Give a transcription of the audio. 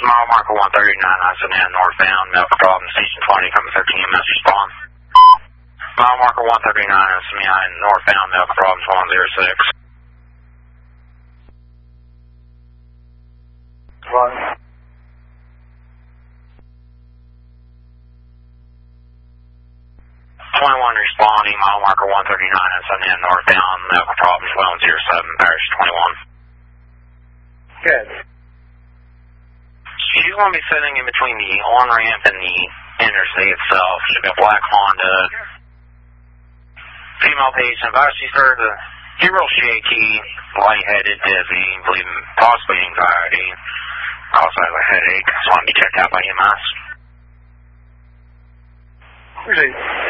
Mile marker 139, I send in northbound, medical problem, station 20, coming 13 EMS, respond. Mile marker 139, I send in northbound, medical problems 106. One. 21 responding, mile marker 139, and send in northbound, medical problems 107, parish 21. Good. She's going to be sitting in between the on-ramp and the interstate itself. She'll be a black Honda. Female patient, but she started to get real shaky, lightheaded, dizzy, bleeding, possibly anxiety. Also has a headache, so I want to be checked out by EMS. Appreciate it.